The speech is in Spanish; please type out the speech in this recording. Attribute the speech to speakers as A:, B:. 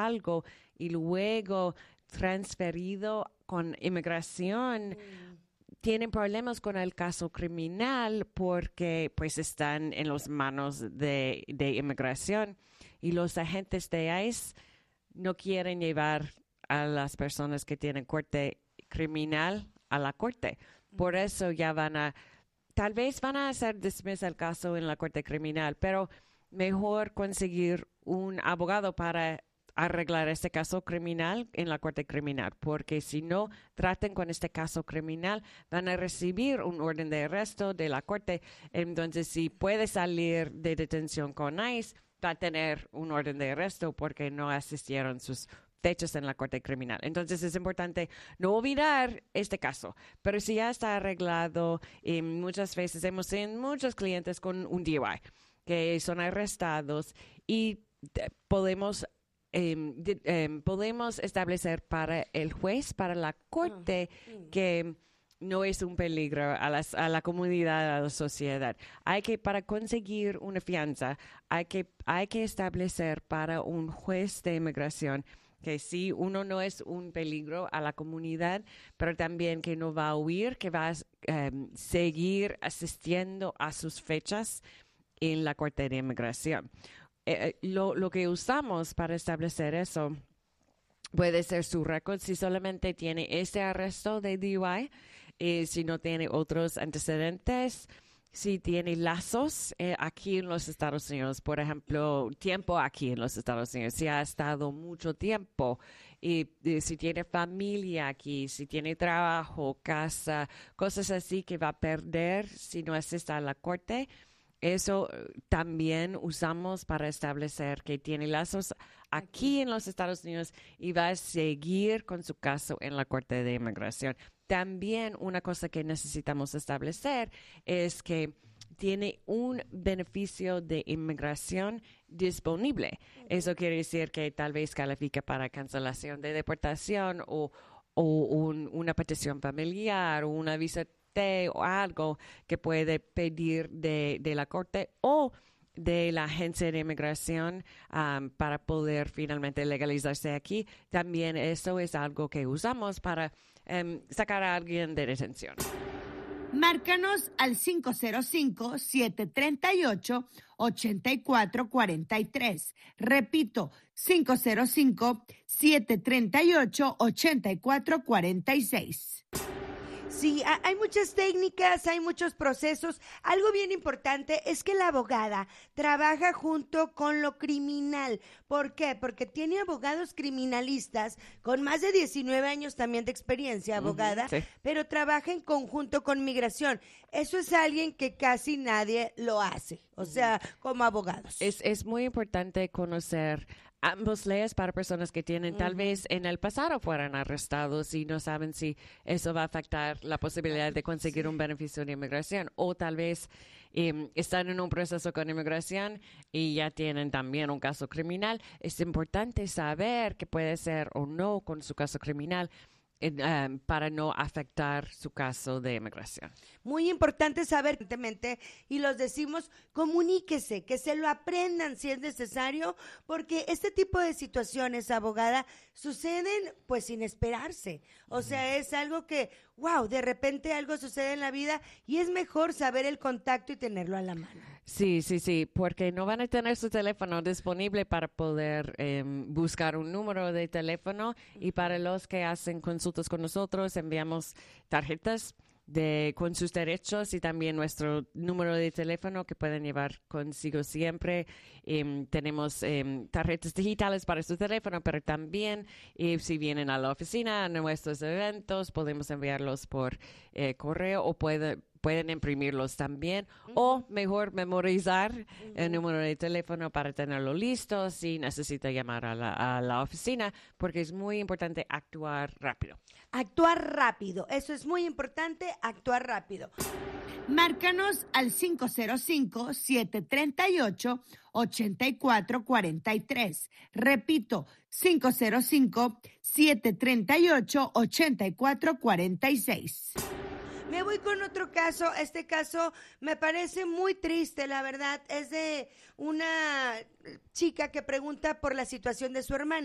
A: algo y luego transferido con inmigración, tienen problemas con el caso criminal porque pues están en las manos de inmigración y los agentes de ICE no quieren llevar a las personas que tienen corte criminal a la corte. Por eso ya tal vez van a hacer dismiss el caso en la corte criminal, pero mejor conseguir un abogado para arreglar este caso criminal en la corte criminal, porque si no traten con este caso criminal, van a recibir un orden de arresto de la corte. Entonces, si puede salir de detención con ICE, va a tener un orden de arresto porque no asistieron sus fechas en la corte criminal. Entonces, es importante no olvidar este caso. Pero si ya está arreglado, muchas veces hemos tenido muchos clientes con un DUI que son arrestados y podemos establecer para el juez, para la corte, que no es un peligro a la comunidad, a la sociedad. Para conseguir una fianza, hay que establecer para un juez de inmigración que sí, uno no es un peligro a la comunidad, pero también que no va a huir, que va a seguir asistiendo a sus fechas en la Corte de Inmigración. Lo que usamos para establecer eso puede ser su récord si solamente tiene ese arresto de DUI, si no tiene otros antecedentes, si tiene lazos aquí en los Estados Unidos, por ejemplo, tiempo aquí en los Estados Unidos, si ha estado mucho tiempo, y si tiene familia aquí, si tiene trabajo, casa, cosas así que va a perder si no asiste a la corte. Eso también usamos para establecer que tiene lazos aquí en los Estados Unidos y va a seguir con su caso en la Corte de Inmigración. También una cosa que necesitamos establecer es que tiene un beneficio de inmigración disponible. Eso quiere decir que tal vez califica para cancelación de deportación o una petición familiar o una visa o algo que puede pedir de la corte o de la agencia de inmigración para poder finalmente legalizarse aquí. También eso es algo que usamos para sacar a alguien de detención.
B: Márcanos al 505-738-8443. Repito, 505-738-8446.
C: Sí, hay muchas técnicas, hay muchos procesos. Algo bien importante es que la abogada trabaja junto con lo criminal. ¿Por qué? Porque tiene abogados criminalistas con más de 19 años también de experiencia, abogada,
A: Sí.
C: pero trabaja en conjunto con migración. Eso es alguien que casi nadie lo hace, o sea, como abogados.
A: Es muy importante conocer ambas leyes para personas que tienen tal vez en el pasado fueran arrestados y no saben si eso va a afectar la posibilidad de conseguir un beneficio de inmigración o tal vez están en un proceso con inmigración y ya tienen también un caso criminal. Es importante saber qué puede ser o no con su caso criminal para no afectar su caso de inmigración.
C: Muy importante saber, y los decimos, comuníquese, que se lo aprendan si es necesario, porque este tipo de situaciones, abogada, suceden pues sin esperarse. O sea, es algo que, wow, de repente algo sucede en la vida y es mejor saber el contacto y tenerlo a la mano.
A: Sí, porque no van a tener su teléfono disponible para poder buscar un número de teléfono y para los que hacen consultas con nosotros enviamos tarjetas con sus derechos y también nuestro número de teléfono que pueden llevar consigo siempre. Tenemos tarjetas digitales para su teléfono, pero también si vienen a la oficina, a nuestros eventos, podemos enviarlos por correo o pueden imprimirlos también o mejor memorizar el número de teléfono para tenerlo listo si necesita llamar a la oficina, porque es muy importante actuar rápido.
C: Actuar rápido, eso es muy importante, actuar rápido.
B: Márcanos al 505-738-8443. Repito, 505-738-8446.
C: Me voy con otro caso. Este caso me parece muy triste, la verdad. Es de una chica que pregunta por la situación de su hermana.